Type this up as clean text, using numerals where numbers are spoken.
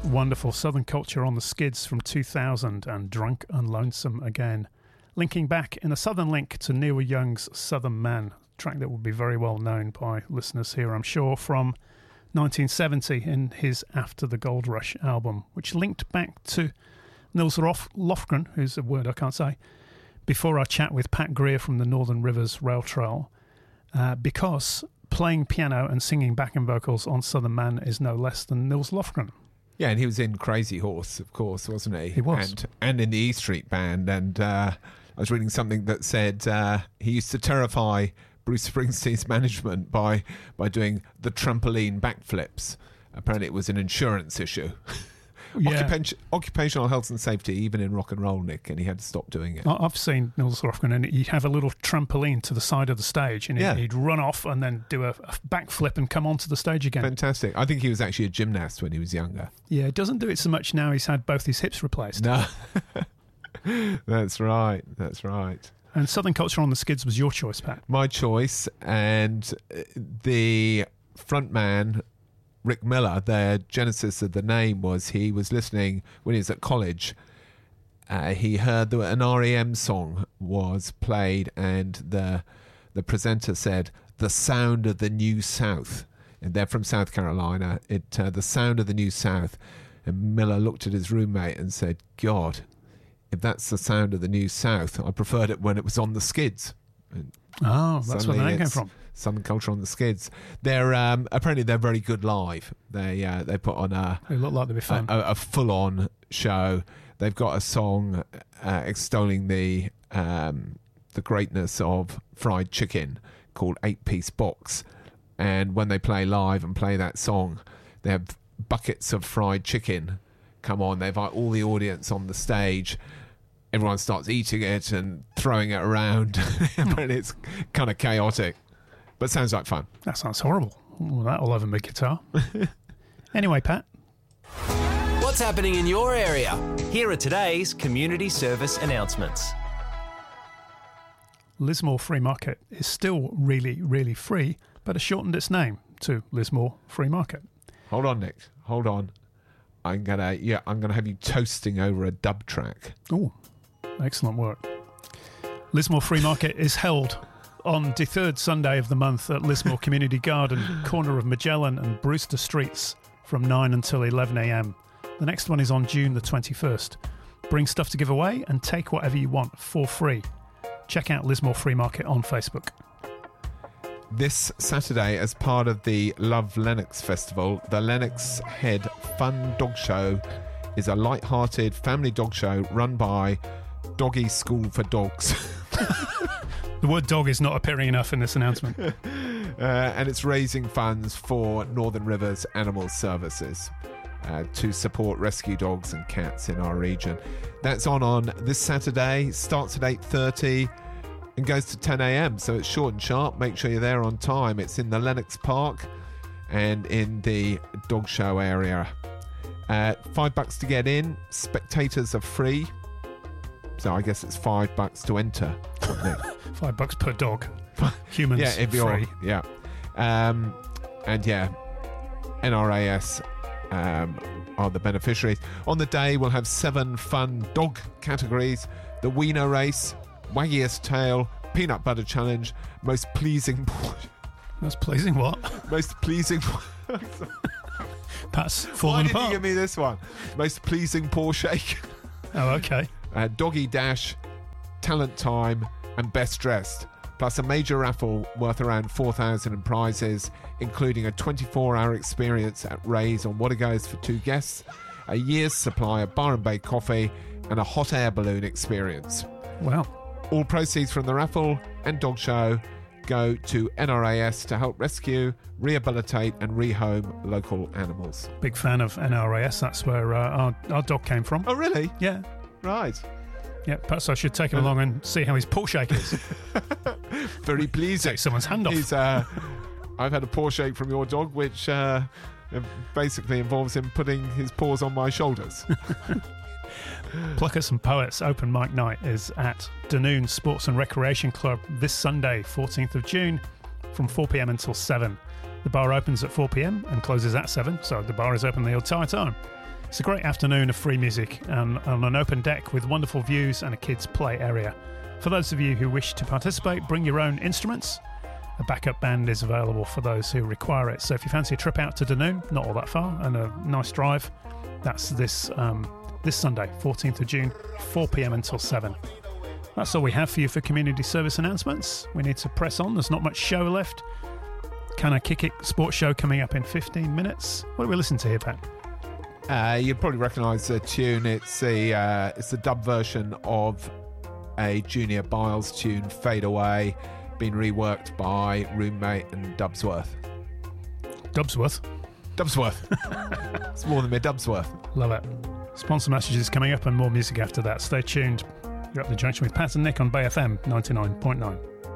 Wonderful Southern Culture on the Skids from 2000 and Drunk and Lonesome again. Linking back in a Southern link to Neil Young's Southern Man, a track that will be very well known by listeners here, I'm sure, from 1970 in his After the Gold Rush album, which linked back to Nils Lofgren, who's a word I can't say, before our chat with Pat Greer from the Northern Rivers Rail Trail, because playing piano and singing backing vocals on Southern Man is no less than Nils Lofgren. Yeah, and he was in Crazy Horse, of course, wasn't he? He was. And in the E Street Band. And I was reading something that said he used to terrify Bruce Springsteen's management by doing the trampoline backflips. Apparently it was an insurance issue. Yeah. Occupational health and safety, even in rock and roll, Nick, and he had to stop doing it. I've seen Nils Lofgren, and he'd have a little trampoline to the side of the stage, and he'd run off and then do a backflip and come onto the stage again. Fantastic. I think he was actually a gymnast when he was younger. Yeah, he doesn't do it so much now. He's had both his hips replaced. No. That's right. And Southern Culture on the Skids was your choice, Pat. My choice, and the front man, Rick Miller, the genesis of the name was he was listening when he was at college. He heard that an REM song was played, and the presenter said, "The sound of the New South." And they're from South Carolina. The sound of the New South. And Miller looked at his roommate and said, "God, if that's the sound of the New South, I preferred it when it was on the Skids." And that's where the name came from. Southern Culture on the Skids. They're apparently they're very good live. They put on they look like they'd be fun. a full-on show. They've got a song extolling the greatness of fried chicken called 8-Piece Box. And when they play live and play that song, they have buckets of fried chicken come on. They invite all the audience on the stage. Everyone starts eating it and throwing it around. And it's kind of chaotic. But sounds like fun. That sounds horrible. Well, that'll over my guitar. Anyway, Pat. What's happening in your area? Here are today's community service announcements. Lismore Free Market is still really, really free, but has shortened its name to Lismore Free Market. Hold on, Nick. Hold on. I'm gonna have you toasting over a dub track. Oh, excellent work. Lismore Free Market is held on the third Sunday of the month at Lismore Community Garden, corner of Magellan and Brewster Streets, from 9 until 11 a.m. The next one is on June the 21st. Bring stuff to give away and take whatever you want for free. Check out Lismore Free Market on Facebook. This Saturday, as part of the Love Lennox Festival, the Lennox Head Fun Dog Show is a light-hearted family dog show run by Doggy School for Dogs. The word dog is not appearing enough in this announcement. And it's raising funds for Northern Rivers Animal Services to support rescue dogs and cats in our region. That's on this Saturday, starts at 8:30 and goes to 10 a.m. So it's short and sharp. Make sure you're there on time. It's in the Lennox Park and in the dog show area. $5 to get in. Spectators are free. So I guess it's $5 to enter. $5 per dog. Humans if free. NRAS are the beneficiaries. On the day, we'll have 7 fun dog categories: the Wiener Race, Waggiest Tail, Peanut Butter Challenge, Most Pleasing... Most pleasing what? Most Pleasing... Pat's falling apart. Why did you give me this one? Most Pleasing Paw Shake. Oh, okay. Doggy Dash, Talent Time, and Best Dressed. Plus a major raffle worth around $4,000 in prizes, including a 24-hour experience at Ray's on Watergoes for 2 guests, a year's supply of bar and bay coffee, and a hot air balloon experience. Wow. All proceeds from the raffle and dog show go to NRAS to help rescue, rehabilitate and rehome local animals. Big fan of NRAS. That's where our dog came from. Oh, really? Yeah. Right. Yeah, perhaps I should take him along and see how his paw shake is. Very pleasing. Take someone's hand off. I've had a paw shake from your dog, which basically involves him putting his paws on my shoulders. Pluckers and Poets Open Mic Night is at Dunoon Sports and Recreation Club this Sunday, 14th of June, from 4pm until 7. The bar opens at 4pm and closes at 7, so the bar is open the entire time. It's a great afternoon of free music and on an open deck with wonderful views and a kids' play area. For those of you who wish to participate, bring your own instruments. A backup band is available for those who require it. So if you fancy a trip out to Dunoon, not all that far, and a nice drive, that's this Sunday, 14th of June, 4 p.m. until 7. That's all we have for you for community service announcements. We need to press on. There's not much show left. Can I Kick It sports show coming up in 15 minutes. What do we listen to here, Pat? You'd probably recognise the tune. It's the dub version of a Junior Biles tune, Fade Away, been reworked by Roommate and Dubsworth. Dubsworth? It's more than mere Dubsworth. Love it. Sponsor messages coming up and more music after that. Stay tuned. You're up the junction with Pat and Nick on Bay FM 99.9.